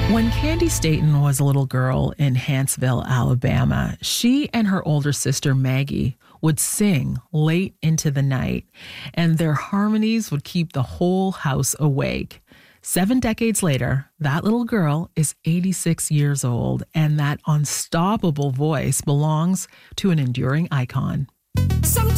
When Candy Staton was a little girl in Huntsville, Alabama, she and her older sister Maggie would sing late into the night, and their harmonies would keep the whole house awake. 7 decades later, that little girl is 86 years old, and that unstoppable voice belongs to an enduring icon. Sometimes